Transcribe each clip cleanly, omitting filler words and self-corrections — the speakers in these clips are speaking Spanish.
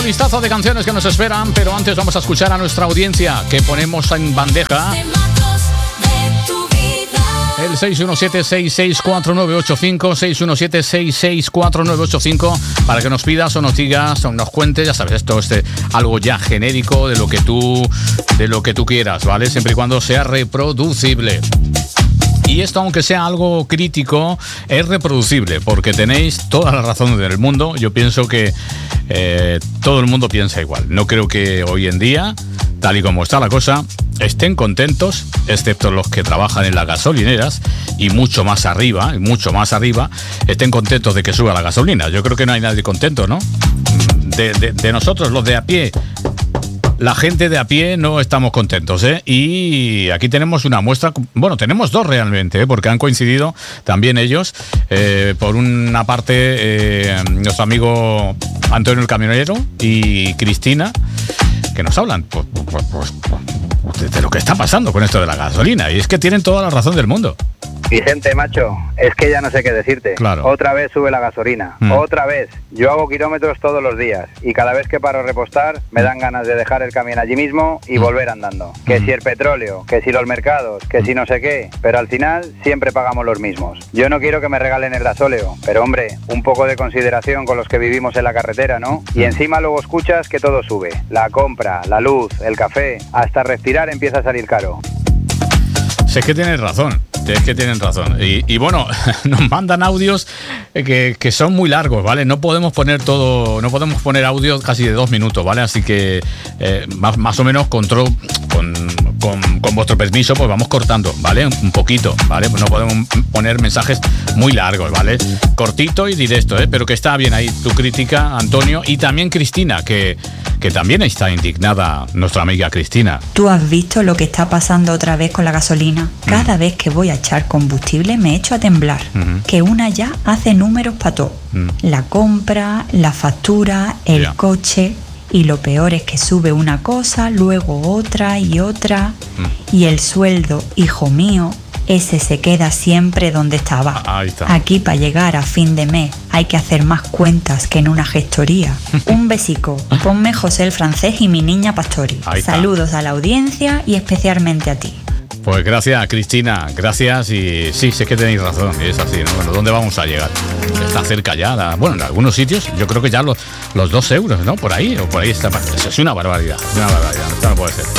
listazo de canciones que nos esperan, pero antes vamos a escuchar a nuestra audiencia que ponemos en bandeja. El 617-664985, 617-664985, para que nos pidas o nos digas o nos cuentes, ya sabes, esto es algo ya genérico de lo que tú quieras, ¿vale? Siempre y cuando sea reproducible. Y esto, aunque sea algo crítico, es reproducible, porque tenéis toda la razón del mundo. Yo pienso que todo el mundo piensa igual. No creo que hoy en día, tal y como está la cosa, estén contentos, excepto los que trabajan en las gasolineras y mucho más arriba, estén contentos de que suba la gasolina. Yo creo que no hay nadie contento, ¿no? De nosotros, los de a pie. La gente de a pie no estamos contentos, ¿eh? Y aquí tenemos una muestra, bueno, tenemos dos realmente, ¿eh? Porque han coincidido también ellos. Por una parte, nuestro amigo Antonio el Camionero y Cristina, que nos hablan pues, de lo que está pasando con esto de la gasolina. Y es que tienen toda la razón del mundo. Vicente, macho, es que ya no sé qué decirte. Claro. Otra vez sube la gasolina, otra vez. Yo hago kilómetros todos los días y cada vez que paro a repostar me dan ganas de dejar el camión allí mismo y volver andando. Que si el petróleo, que si los mercados, que si no sé qué, pero al final siempre pagamos los mismos. Yo no quiero que me regalen el gasóleo, pero hombre, un poco de consideración con los que vivimos en la carretera, ¿no? Y encima luego escuchas que todo sube. La compra, la luz, el café, hasta respirar empieza a salir caro. Si es que tienen razón. Es que tienen razón. Y bueno, nos mandan audios que son muy largos, ¿vale? No podemos poner audios casi de 2 minutos, ¿vale? Así que más o menos con vuestro permiso, pues vamos cortando, ¿vale? Un poquito, ¿vale? Pues no podemos poner mensajes muy largos, ¿vale? Cortito y directo, ¿eh? Pero que está bien ahí tu crítica, Antonio, y también Cristina, que también está indignada, nuestra amiga Cristina. ¿Tú has visto lo que está pasando otra vez con la gasolina? Cada vez que voy a echar combustible me echo a temblar. Que una ya hace números para todo. La compra, la factura, el coche. Y lo peor es que sube una cosa, luego otra y otra. Y el sueldo, hijo mío, ese se queda siempre donde estaba. Ahí está. Aquí para llegar a fin de mes hay que hacer más cuentas que en una gestoría. Un besico. Ponme José el Francés y mi niña Pastori. Saludos a la audiencia y especialmente a ti. Pues gracias, Cristina, gracias. Y sí, sé que tenéis razón, es así, ¿no? Bueno, ¿dónde vamos a llegar? Está cerca ya, bueno, en algunos sitios yo creo que ya los 2 euros, ¿no? Por ahí está. Eso es una barbaridad, esto no puede ser.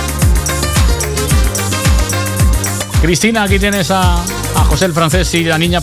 Cristina, aquí tienes a José el Francés y la niña